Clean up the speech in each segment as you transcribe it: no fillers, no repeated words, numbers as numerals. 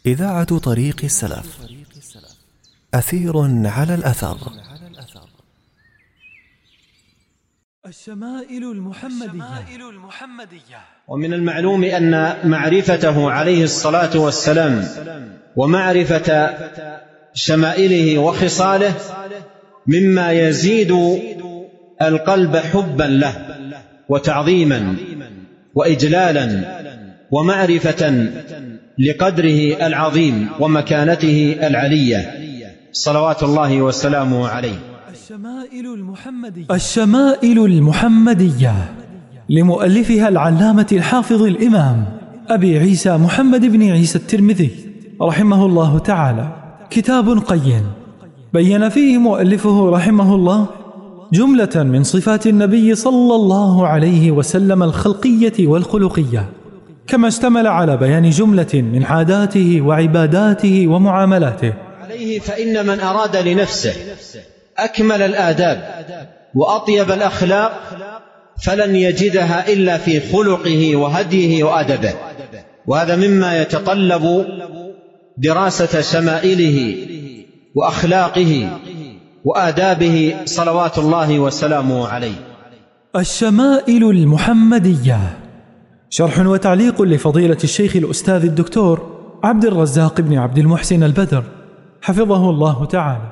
إذاعة طريق السلف. أثير على الأثر. الشمائل المحمدية. ومن المعلوم أن معرفته عليه الصلاة والسلام ومعرفة شمائله وخصاله مما يزيد القلب حبا له وتعظيما وإجلالا ومعرفة لقدره العظيم ومكانته العلية صلوات الله وسلامه عليه. الشمائل المحمدية لمؤلفها العلامة الحافظ الإمام أبي عيسى محمد بن عيسى الترمذي رحمه الله تعالى، كتاب قيم بين فيه مؤلفه رحمه الله جملة من صفات النبي صلى الله عليه وسلم الخلقية والخلقية، كما اشتمل على بيان جملة من عاداته وعباداته ومعاملاته عليه. فإن من أراد لنفسه أكمل الآداب وأطيب الأخلاق فلن يجدها إلا في خلقه وهديه وأدبه، وهذا مما يتطلب دراسة شمائله وأخلاقه وآدابه صلوات الله وسلامه عليه. الشمائل المحمدية، شرح وتعليق لفضيلة الشيخ الأستاذ الدكتور عبد الرزاق بن عبد المحسن البدر حفظه الله تعالى.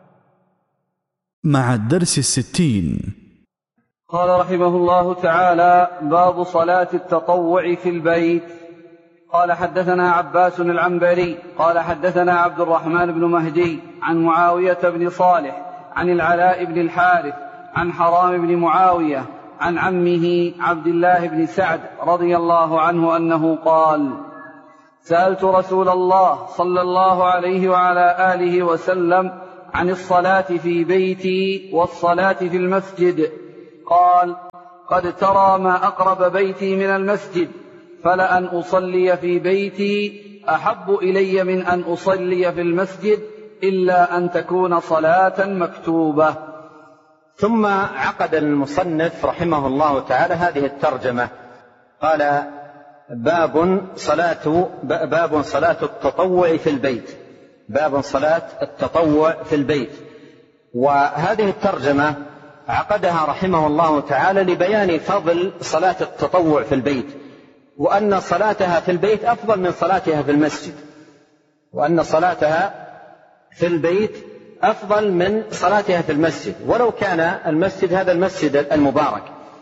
مع الدرس 60. قال رحمه الله تعالى: باب صلاة التطوع في البيت. قال حدثنا عباس العنبري قال حدثنا عبد الرحمن بن مهدي عن معاوية بن صالح عن العلاء بن الحارث عن حرام بن معاوية عن عمه عبد الله بن سعد رضي الله عنه أنه قال: سألت رسول الله صلى الله عليه وعلى آله وسلم عن الصلاة في بيتي والصلاة في المسجد، قال: قد ترى ما أقرب بيتي من المسجد، فلأن أصلي في بيتي أحب إلي من أن أصلي في المسجد إلا أن تكون صلاة مكتوبة. ثم عقد المصنف رحمه الله تعالى هذه الترجمة، قال: باب صلاة التطوع في البيت. باب صلاة التطوع في البيت. وهذه الترجمة عقدها رحمه الله تعالى لبيان فضل صلاة التطوع في البيت، وأن صلاتها في البيت أفضل من صلاتها في المسجد، وأن صلاتها في البيت أفضل من صلاتها في المسجد، ولو كان المسجد هذا المسجد المبارك.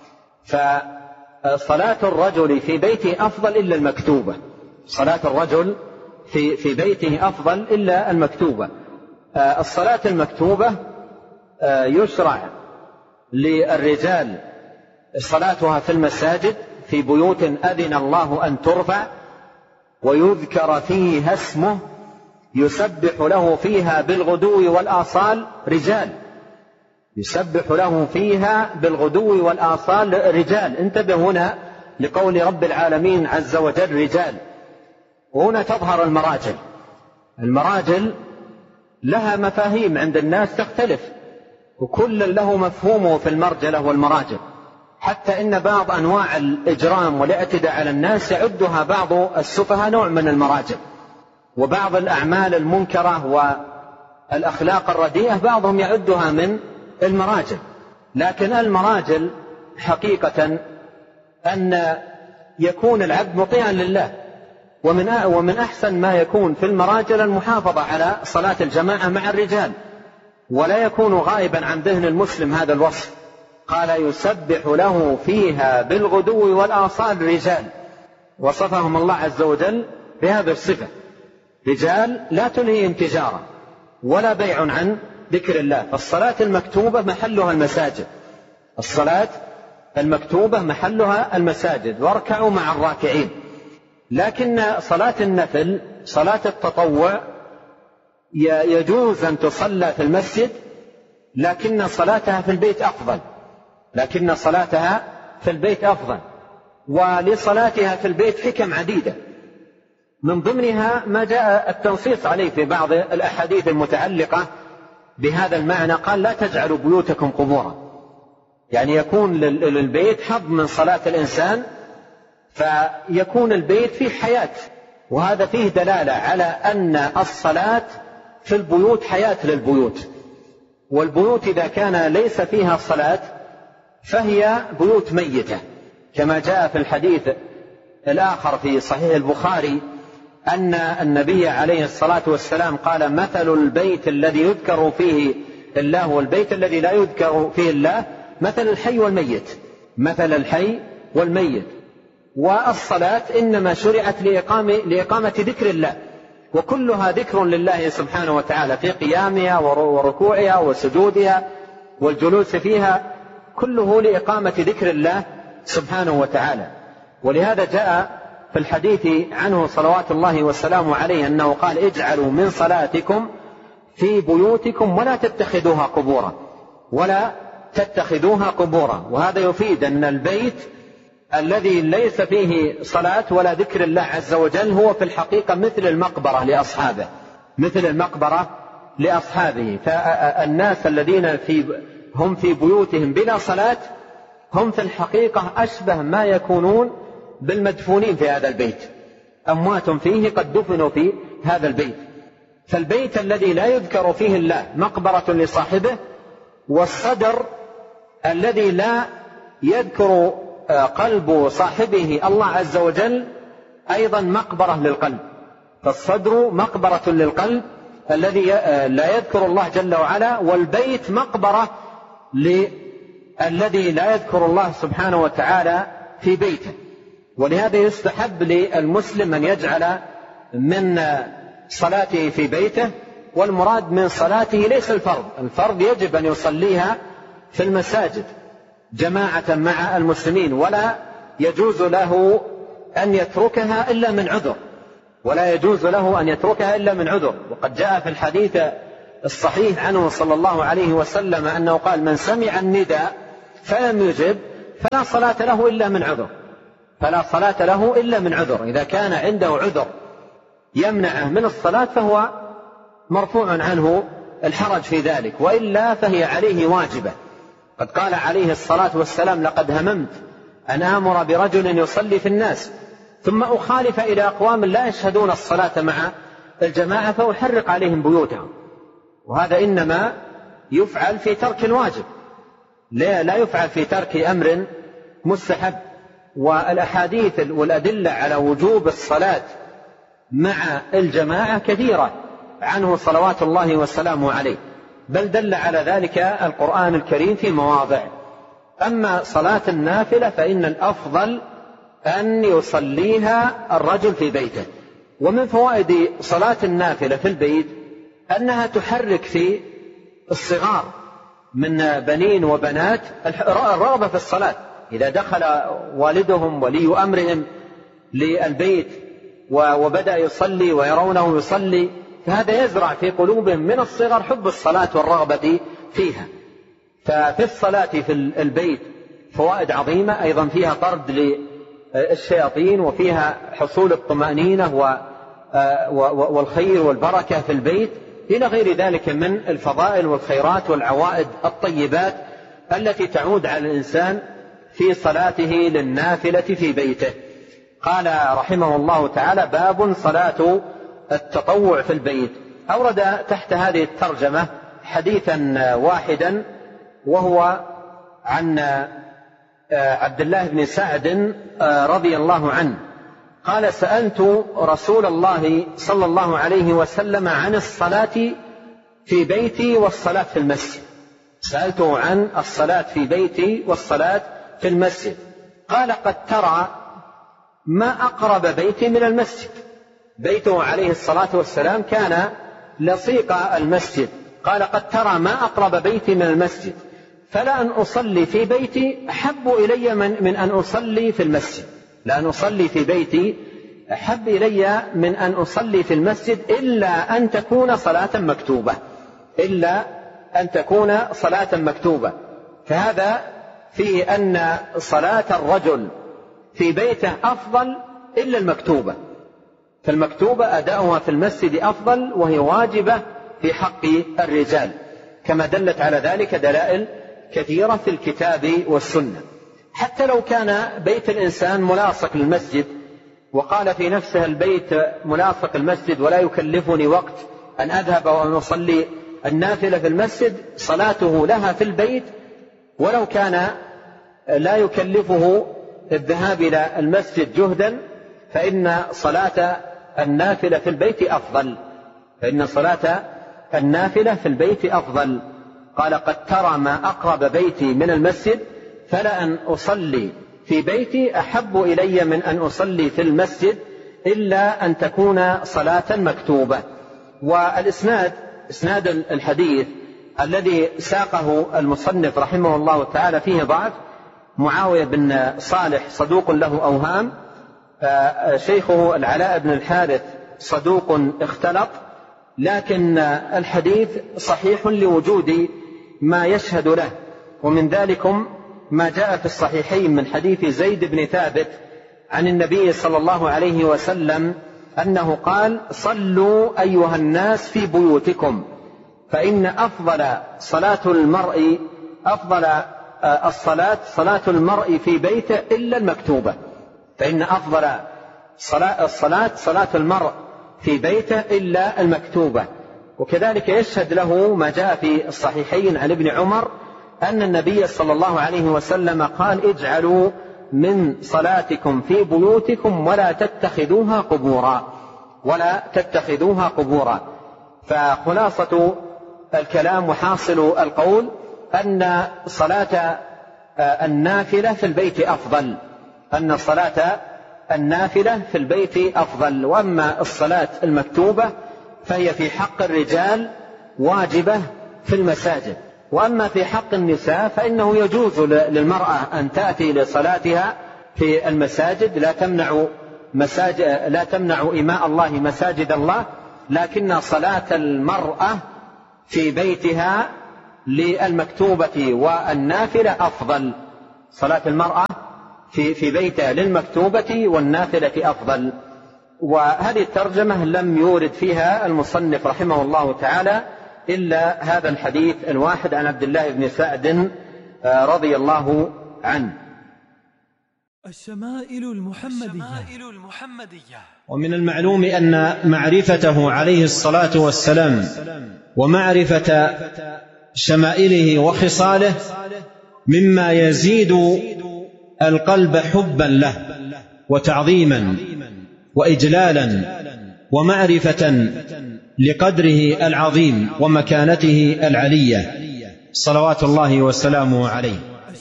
فصلاة الرجل في بيته أفضل إلا المكتوبة. صلاة الرجل في بيته أفضل إلا المكتوبة. الصلاة المكتوبة يشرع للرجال صلاتها في المساجد في بيوت أذن الله أن ترفع ويذكر فيها اسمه يسبح له فيها بالغدو والآصال رجال. يسبح له فيها بالغدو والآصال رجال. انتبه هنا لقول رب العالمين عز وجل رجال، وهنا تظهر المراجل. المراجل لها مفاهيم عند الناس تختلف، وكل له مفهومه في المرجلة والمراجل، حتى إن بعض أنواع الإجرام والاعتداء على الناس يعدها بعض السفهاء نوع من المراجل، وبعض الأعمال المنكرة والأخلاق الرديئة بعضهم يعدها من المراجل. لكن المراجل حقيقة أن يكون العبد مطيعا لله، ومن أحسن ما يكون في المراجل المحافظة على صلاة الجماعة مع الرجال، ولا يكون غائبا عن ذهن المسلم هذا الوصف. قال: يسبح له فيها بالغدو والآصال رجال. وصفهم الله عز وجل بهذه الصفة: رجال لا تلهيهم تجارة ولا بيع عن ذكر الله. فالصلاة المكتوبة محلها المساجد. الصلاة المكتوبة محلها المساجد، واركعوا مع الراكعين. لكن صلاة النفل، صلاة التطوع، يجوز أن تصلى في المسجد، لكن صلاتها في البيت أفضل. لكن صلاتها في البيت أفضل. ولصلاتها في البيت حكم عديدة، من ضمنها ما جاء التنصيص عليه في بعض الأحاديث المتعلقة بهذا المعنى. قال: لا تجعلوا بيوتكم قبورا، يعني يكون للبيت حظ من صلاة الإنسان، فيكون البيت فيه حياة وهذا فيه دلالة على أن الصلاة في البيوت حياة للبيوت، والبيوت إذا كان ليس فيها صلاة فهي بيوت ميتة، كما جاء في الحديث الآخر في صحيح البخاري أن النبي عليه الصلاة والسلام قال: مثل البيت الذي يذكر فيه الله والبيت الذي لا يذكر فيه الله مثل الحي والميت، مثل الحي والميت. والصلاة إنما شرعت لإقامة ذكر الله، وكلها ذكر لله سبحانه وتعالى في قيامها وركوعها وسجودها والجلوس فيها، كله لإقامة ذكر الله سبحانه وتعالى. ولهذا جاء في الحديث عنه صلوات الله والسلام عليه أنه قال: اجعلوا من صلاتكم في بيوتكم ولا تتخذوها قبورا، ولا تتخذوها قبورا. وهذا يفيد أن البيت الذي ليس فيه صلاة ولا ذكر الله عز وجل هو في الحقيقة مثل المقبرة لأصحابه، مثل المقبرة لأصحابه. فالناس الذين هم في بيوتهم بلا صلاة هم في الحقيقة أشبه ما يكونون بالمدفونين في هذا البيت، أموات فيه قد دفنوا في هذا البيت. فالبيت الذي لا يذكر فيه الله مقبرة لصاحبه، والصدر الذي لا يذكر قلب صاحبه الله عز وجل أيضا مقبرة للقلب. فالصدر مقبرة للقلب الذي لا يذكر الله جل وعلا، والبيت مقبرة للذي لا يذكر الله سبحانه وتعالى في بيته. ولهذا يستحب للمسلم أن يجعل من صلاته في بيته، والمراد من صلاته ليس الفرض يجب أن يصليها في المساجد جماعة مع المسلمين، ولا يجوز له أن يتركها إلا من عذر، ولا يجوز له أن يتركها إلا من عذر. وقد جاء في الحديث الصحيح عنه صلى الله عليه وسلم أنه قال: من سمع النداء فلم يجب فلا صلاة له إلا من عذر، فلا صلاة له إلا من عذر. إذا كان عنده عذر يمنعه من الصلاة فهو مرفوع عنه الحرج في ذلك، وإلا فهي عليه واجبة. قد قال عليه الصلاة والسلام: لقد هممت أن آمر برجل يصلي في الناس ثم أخالف إلى أقوام لا يشهدون الصلاة مع الجماعة فأحرق عليهم بيوتهم. وهذا إنما يفعل في ترك الواجب، لا يفعل في ترك أمر مستحب. والأحاديث والأدلة على وجوب الصلاة مع الجماعة كثيرة عنه صلوات الله وسلامه عليه، بل دل على ذلك القرآن الكريم في مواضع. أما صلاة النافلة فإن الأفضل أن يصليها الرجل في بيته. ومن فوائد صلاة النافلة في البيت أنها تحرك في الصغار من بنين وبنات الرغبة في الصلاة. إذا دخل والدهم ولي أمرهم للبيت وبدأ يصلي ويرونه يصلي، فهذا يزرع في قلوبهم من الصغر حب الصلاة والرغبة فيها. ففي الصلاة في البيت فوائد عظيمة، أيضا فيها طرد للشياطين، وفيها حصول الطمأنينة والخير والبركة في البيت، إلى غير ذلك من الفضائل والخيرات والعوائد الطيبات التي تعود على الإنسان في صلاته للنافلة في بيته. قال رحمه الله تعالى: باب صلاة التطوع في البيت. أورد تحت هذه الترجمة حديثا واحدا، وهو عن عبد الله بن سعد رضي الله عنه قال: سألت رسول الله صلى الله عليه وسلم عن الصلاة في بيتي والصلاة في المسجد. سألته عن الصلاة في بيتي والصلاة في المسجد. قال: قد ترى ما أقرب بيتي من المسجد. بيته عليه الصلاة والسلام كان لصيق المسجد. قال: قد ترى ما أقرب بيتي من المسجد، فلا أن أصلي في بيتي أحب إلي من أن أصلي في المسجد. لأن أصلي في بيتي أحب إلي من أن أصلي في المسجد، إلا أن تكون صلاة مكتوبة، إلا أن تكون صلاة مكتوبة. فهذا فيه أن صلاة الرجل في بيته أفضل إلا المكتوبة، فالمكتوبة أداؤها في المسجد أفضل، وهي واجبة في حق الرجال، كما دلت على ذلك دلائل كثيرة في الكتاب والسنة. حتى لو كان بيت الإنسان ملاصق للمسجد وقال في نفسه البيت ملاصق المسجد ولا يكلفني وقت أن أذهب وأن أصلي النافلة في المسجد، صلاته لها في البيت ولو كان لا يكلفه الذهاب إلى المسجد جهدا، فإن صلاة النافلة في البيت أفضل، فإن صلاة النافلة في البيت أفضل. قال: قد ترى ما أقرب بيتي من المسجد، فلا أن أصلي في بيتي أحب إلي من أن أصلي في المسجد إلا أن تكون صلاة مكتوبة. والإسناد، إسناد الحديث الذي ساقه المصنف رحمه الله تعالى فيه ضعف. معاوية بن صالح صدوق له أوهام، شيخه العلاء بن الحارث صدوق اختلط، لكن الحديث صحيح لوجود ما يشهد له، ومن ذلكم ما جاء في الصحيحين من حديث زيد بن ثابت عن النبي صلى الله عليه وسلم أنه قال: صلوا أيها الناس في بيوتكم، فإن أفضل الصلاة صلاة المرء في بيته إلا المكتوبة، فإن أفضل الصلاة صلاة المرء في بيته إلا المكتوبة. وكذلك يشهد له ما جاء في الصحيحين عن ابن عمر أن النبي صلى الله عليه وسلم قال: اجعلوا من صلاتكم في بيوتكم ولا تتخذوها قبورا. فخلاصة الكلام وحاصل القول أن صلاة النافلة في البيت أفضل، أن صلاة النافلة في البيت أفضل. وأما الصلاة المكتوبة فهي في حق الرجال واجبة في المساجد، وأما في حق النساء فإنه يجوز للمرأة أن تأتي لصلاتها في المساجد، لا تمنع إماء الله مساجد الله، لكن صلاة المرأة في بيتها للمكتوبة والنافلة أفضل، صلاة المرأة في بيتها للمكتوبة والنافلة أفضل. وهذه الترجمة لم يورد فيها المصنف رحمه الله تعالى إلا هذا الحديث الواحد عن عبد الله بن سعد رضي الله عنه. الشمائل المحمدية. ومن المعلوم أن معرفته عليه الصلاة والسلام ومعرفة شمائله وخصاله مما يزيد القلب حبا له وتعظيما وإجلالا ومعرفة لقدره العظيم ومكانته العلية صلوات الله وسلامه عليه.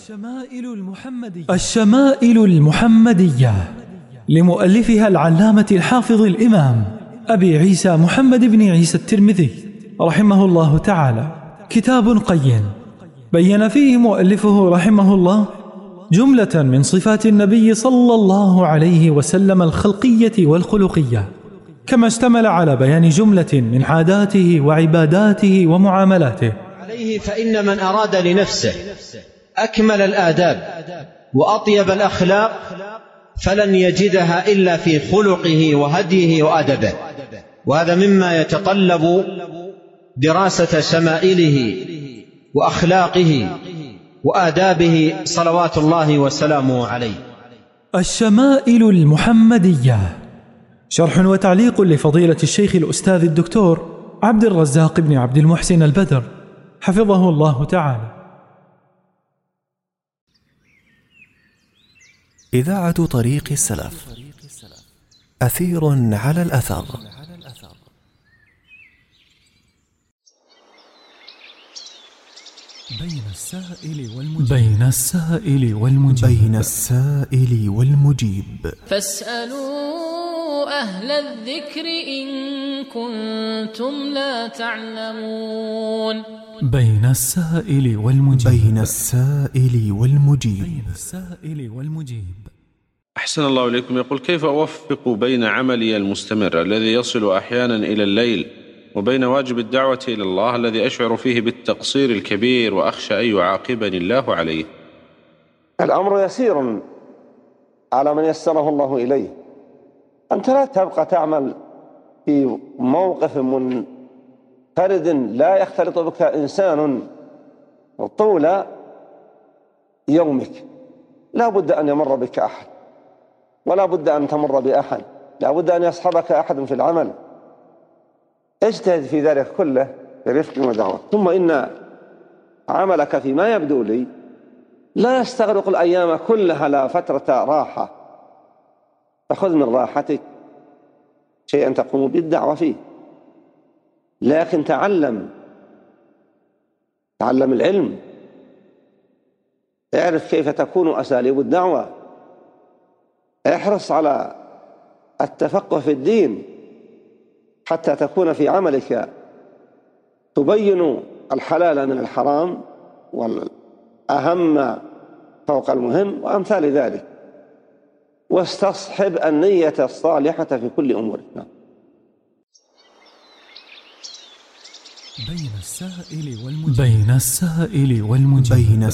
الشمائل المحمدية لمؤلفها العلامة الحافظ الإمام أبي عيسى محمد بن عيسى الترمذي رحمه الله تعالى، كتاب قيم بين فيه مؤلفه رحمه الله جملة من صفات النبي صلى الله عليه وسلم الخلقية والخلقية، كما اشتمل على بيان جملة من عاداته وعباداته ومعاملاته. عليه فإن من أراد لنفسه أكمل الآداب وأطيب الأخلاق فلن يجدها إلا في خلقه وهديه وأدبه، وهذا مما يتطلب دراسة شمائله وأخلاقه وآدابه صلوات الله وسلامه عليه. الشمائل المحمدية، شرح وتعليق لفضيلة الشيخ الأستاذ الدكتور عبد الرزاق بن عبد المحسن البدر حفظه الله تعالى. إذاعة طريق السلف، أثير على الأثر. بين السائل والمجيب. فاسألوا أهل الذكر إن كنتم لا تعلمون. بين السائل والمجيب. أحسن الله إليكم. يقول: كيف أوفق بين عملي المستمر الذي يصل أحيانا إلى الليل وبين واجب الدعوة إلى الله الذي أشعر فيه بالتقصير الكبير وأخشى أن يعاقبني الله عليه؟ الأمر يسير على من يسره الله إليه. أنت لا تبقى تعمل في موقف منفرد لا يختلط بك إنسان طول يومك، لا بد أن يمر بك أحد ولا بد أن تمر بأحد، لا بد أن يصحبك أحد في العمل. اجتهد في ذلك كله برفق ودعوة. ثم إن عملك فيما يبدو لي لا يستغرق الأيام كلها لا فترة راحة، فخذ من راحتك شيئا تقوم بالدعوة فيه، لكن تعلم العلم، اعرف كيف تكون أساليب الدعوة، احرص على التفقه في الدين حتى تكون في عملك تبين الحلال من الحرام والأهم فوق المهم وأمثال ذلك، واستصحب النية الصالحة في كل أمورك. بين السائل والمجيب